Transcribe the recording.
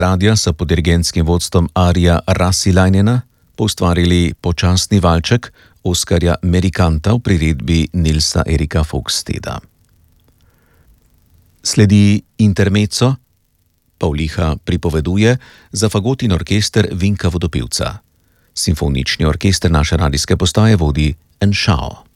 Radia so pod dirigentskim vodstvom Arija Rassilainena poustvarili počasni valček Oskarja Merikanta v priredbi Nilsa Erika Fogsteda. Sledi intermezzo, Pavliha pripoveduje za fagotin orkester Vinka Vodopivca. Simfonični orkester naše radijske postaje vodi En Shao.